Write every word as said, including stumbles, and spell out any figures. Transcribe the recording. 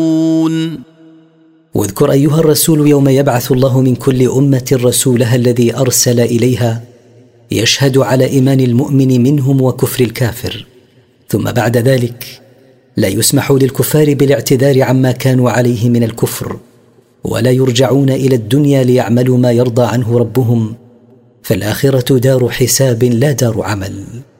واذكر أيها الرسول يوم يبعث الله من كل أمة رسولها الذي أرسل إليها يشهد على إيمان المؤمن منهم وكفر الكافر، ثم بعد ذلك لا يسمح للكفار بالاعتذار عما كانوا عليه من الكفر، ولا يرجعون إلى الدنيا ليعملوا ما يرضى عنه ربهم، فالآخرة دار حساب لا دار عمل.